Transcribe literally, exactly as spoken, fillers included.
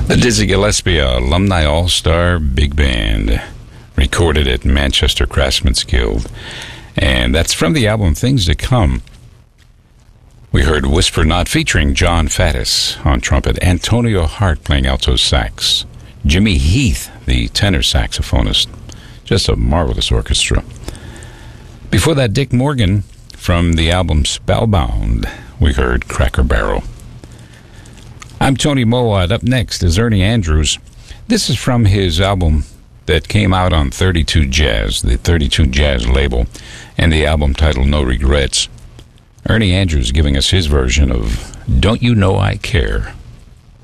The Dizzy Gillespie Alumni All-Star Big Band, recorded at Manchester Craftsmen's Guild. And that's from the album Things to Come. We heard Whisper Not featuring John Faddis on trumpet, Antonio Hart playing alto sax, Jimmy Heath, the tenor saxophonist. Just a marvelous orchestra. Before that, Dick Morgan from the album Spellbound. We heard Cracker Barrel. I'm Tony Mowatt. Up next is Ernie Andrews. This is from his album that came out on thirty-two Jazz, the thirty-two Jazz label, and the album titled No Regrets. Ernie Andrews giving us his version of Don't You Know I Care.